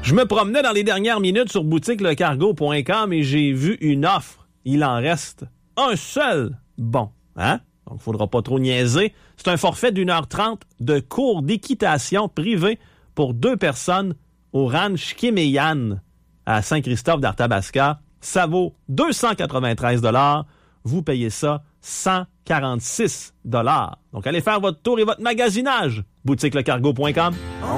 Je me promenais dans les dernières minutes sur boutiquelecargo.com et j'ai vu une offre. Il en reste un seul bon. Hein? Donc, il ne faudra pas trop niaiser. C'est un forfait d'1h30 de cours d'équitation privée pour 2 personnes au ranch Kéméyan à Saint-Christophe d'Arthabasca. Ça vaut 293 $. Vous payez ça 146 $. Donc, allez faire votre tour et votre magasinage. boutiquelecargo.com.